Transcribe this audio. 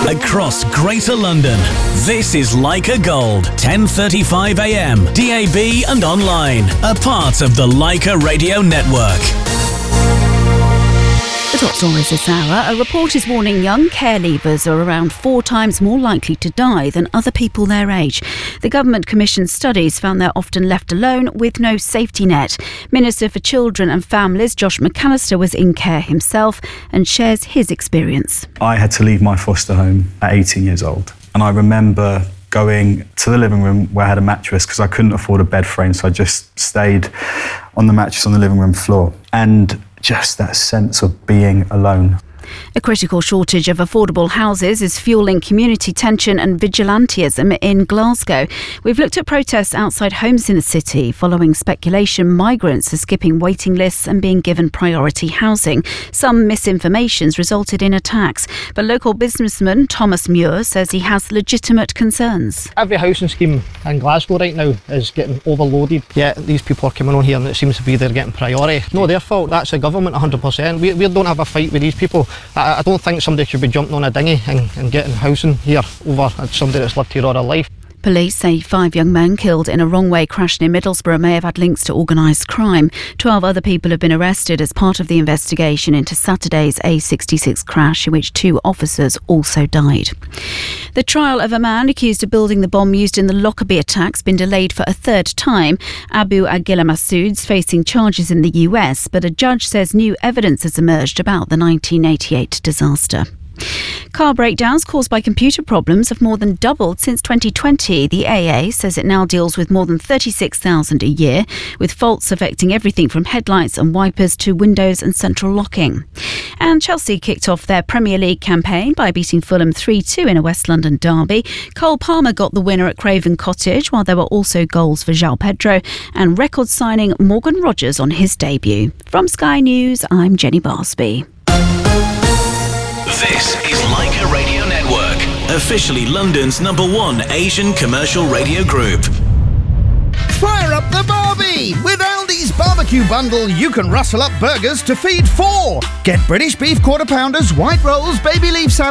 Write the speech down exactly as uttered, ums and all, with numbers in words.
across Greater London. This is Leica Gold, ten thirty-five a m, D A B and online, a part of the Leica Radio Network. The top stories this hour. A report is warning young care leavers are around four times more likely to die than other people their age. The government commissioned studies found they're often left alone with no safety net. Minister for Children and Families Josh McAllister was in care himself and shares his experience. I had to leave my foster home at eighteen years old, and I remember going to the living room where I had a mattress because I couldn't afford a bed frame, so I just stayed on the mattress on the living room floor. And just that sense of being alone. A critical shortage of affordable houses is fuelling community tension and vigilantism in Glasgow. We've looked at protests outside homes in the city following speculation migrants are skipping waiting lists and being given priority housing. Some misinformation's resulted in attacks, but local businessman Thomas Muir says he has legitimate concerns. Every housing scheme in Glasgow right now is getting overloaded, yet these people are coming on here and it seems to be they're getting priority. No, their fault, that's the government one hundred percent. We, we don't have a fight with these people. I, I don't think somebody should be jumping on a dinghy and, and getting housing here over somebody that's lived here all their life. Police say five young men killed in a wrong-way crash near Middlesbrough may have had links to organised crime. Twelve other people have been arrested as part of the investigation into Saturday's A sixty-six crash, in which two officers also died. The trial of a man accused of building the bomb used in the Lockerbie attacks has been delayed for a third time. Abu Aguila Massoud's facing charges in the U S, but a judge says new evidence has emerged about the nineteen eighty-eight disaster. Car breakdowns caused by computer problems have more than doubled since twenty twenty. The A A says it now deals with more than thirty-six thousand a year, with faults affecting everything from headlights and wipers to windows and central locking. And Chelsea kicked off their Premier League campaign by beating Fulham three two in a West London derby. Cole Palmer got the winner at Craven Cottage, while there were also goals for João Pedro and record signing Morgan Rogers on his debut. From Sky News, I'm Jenny Barsby. This is Leica Radio Network, officially London's number one Asian commercial radio group. Fire up the barbie! With Aldi's barbecue bundle, you can rustle up burgers to feed four. Get British beef quarter pounders, white rolls, baby leaf salad,